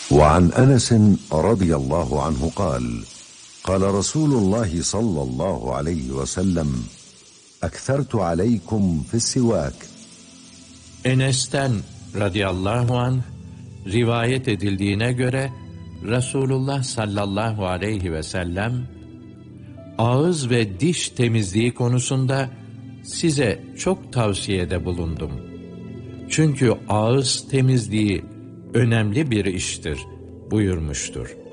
وعن أنس رضي الله عنه قال قال رسول الله صلى الله عليه وسلم أكثرت عليكم في السواك. Enes'ten radıyallahu anh rivayet edildiğine göre Resulullah sallallahu aleyhi ve sellem ağız ve diş temizliği konusunda size çok tavsiyede bulundum. Çünkü ağız temizliği önemli bir iştir buyurmuştur.